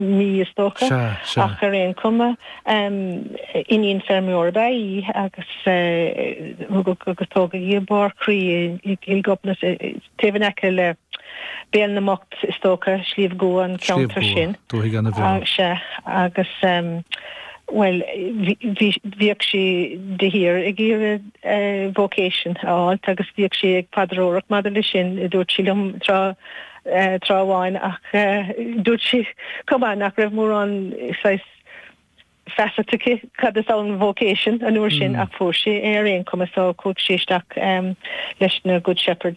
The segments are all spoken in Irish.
ní stocha ach ar réon cuma iníon fermiorba í agus tóga í barcrí i gopna taobhaneice le béal na mocht stocha slíomh góan ceantar sin agus well, bhíoh si de hir ag gur vocation áilt agus bhíoh si ag padróach maidir le sin I dúirt sí lom tráháin ach dúirt si cumá nach raibh mór an facetacha cad is an vocation an uair sin ach fuair si ar réon cumasá cúig síisteach leis na Good Shepherds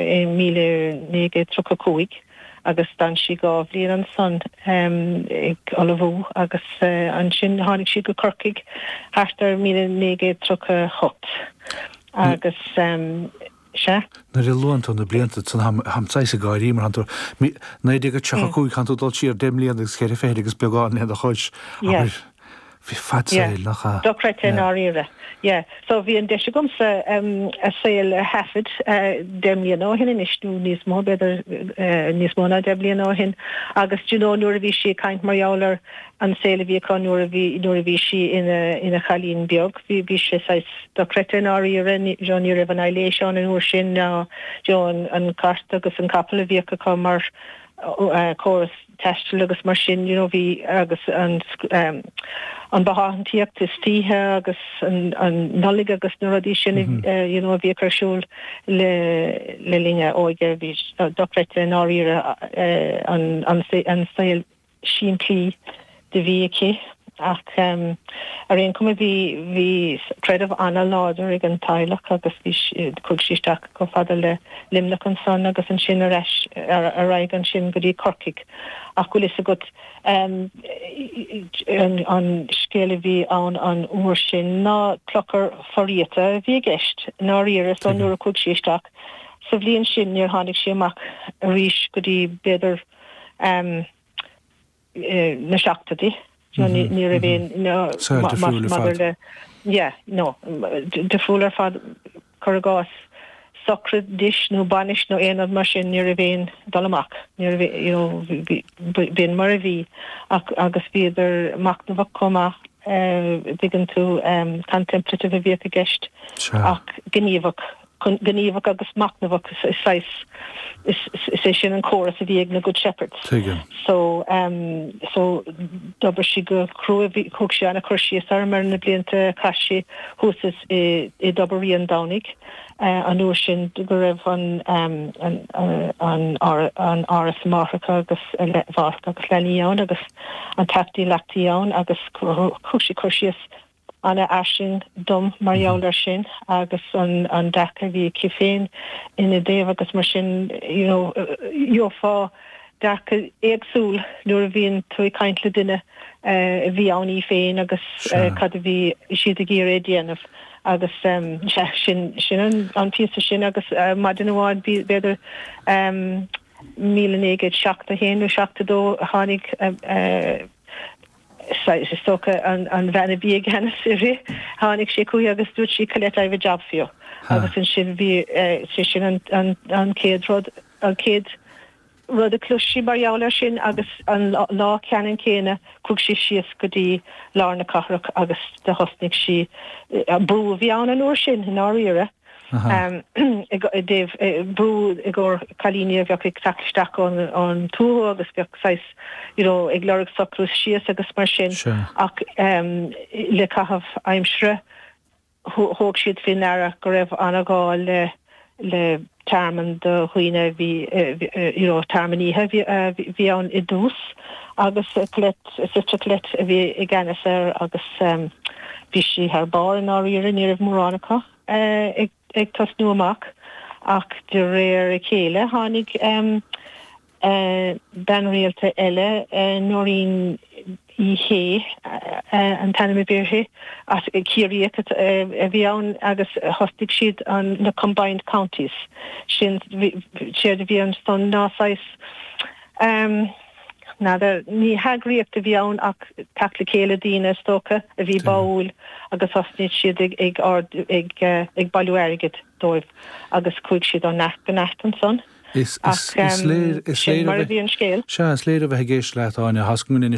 1935 agus dan si gá bblion an son ag olahú agus an sin tháinig si go corcaig hátar 1938 agus se. Na ré luanta na blianta san hamsáis a gáirí mar hantar na ide go teach cúig cantú dul siar déimlíon agus céir féidir agus beáin a chuis fi fatsail nach a Docret in áíre. Yeah, so bhí an deise gomsa a saoil hafid déimlíon áhin in isnú níos mó beidir níos móna déimlíon áhin agus nuair a bhí si caint marjouler an saoil a bhí cá nuair a bhí si ina chalín beag bhí si docret in áíre John ní raibh an eilé seán an uair sin John an cart agus an capal a bhí go mar choras teistil agus mar sin bhí agus an bahantíocht is títhe agus an nolig agus na radí sin bhí chuisiúil le linge óige bhí docret in áíre an saoil sin clí de bhí ach a réon cuma bhí creidmh anna láidir ag an tailech agus bhí chuig síisteach go fada le limnach an son agus an sin a raig an sin go dtí corcaig ach go is a god an scéile bhí an uair sin ná clochar foríta bhí gceist ná riire san nuair a chuig síisteach sa bhbliain sin níor tháinig sé amach a rís go dtí beidir na seachtaidí ní a bhéin de fúlar fad chugás socrad dis nó banis nó éanamh mar sin ní a bhéin dalamach bhíon mar a bhí agus bhíidir macnamh comma digan tú contemplative a bhí a gceist ach gníomhach agus macnamh is sin an choras a bhí ag na Good Shepherds. So dobar si go cruúg si anna chuirsí ar mar na blianta caiisi húsas I dobarí an dánig an uair sin go raibh an áras Marthacha agus bharc agus leníán agus an taptaí leachtaíán agus chuirsí anna asin dom marjouler sin agus an dacha bhí ciféin ina déobh agus mar sin fá dacha éagsúil nuair a bhíonn tú caint le duine bhí annaí féin agus cad a bhí siad a géir déanamh agus sin an píosa sin agus maidin amháin beidir 1972 tháinig stocha an bhena bí gan sirri tháinig sé chuí agus dúirt sí coile a bh job fiú agus an sin bhí sin an céad rud a clusí marjouler sin agus an lá ceanan céine chuig sí sios go dtí lár na cathrach agus de hosnig si brú bhí an uair sin in áíire brú I ggur chalíní a bheoh ag taclisteach an túú agus bheoh ag leirg socrú sios agus mar sin ach le caithfh aimsre thóg siad fin ara go raibh anna gá le terman de chuoine bhí termaníthe bhí an I dús agus clet a bhí I gceannas agus bhí si ar bar in áíire ní raibh mórránacha ag tasnú amach ach de réir a chéile tháinig ben réalta eile nóirín hé an tanime beirthe as círíoch a bhí ann agus hostig siad an na combined counties sin siad a bhí an son násáis ní hagríocht a bhí ann ach tacla céile dína stocha a bhí báúil agus hosnid siad ag bailú airgid dóibh agus chuig siad an nacht an son Is léir a bhíon scéil. Se is léir a bheith géis leáine hascún